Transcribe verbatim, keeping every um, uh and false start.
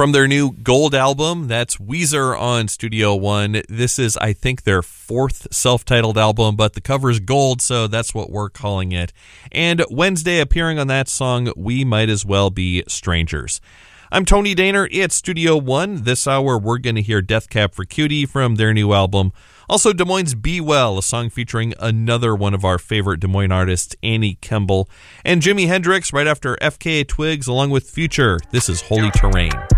From their new Gold album, that's Weezer on Studio One. This is, I think, their fourth self-titled album, but the cover's gold, so that's what we're calling it. And Wednesday, appearing on that song, We Might As Well Be Strangers. I'm Tony Daner. It's Studio One. This hour, we're going to hear Death Cab for Cutie from their new album. Also, Des Moines' Be Well, a song featuring another one of our favorite Des Moines artists, Annie Kemble. And Jimi Hendrix right after F K A Twigs along with Future. This is Holy Terrain.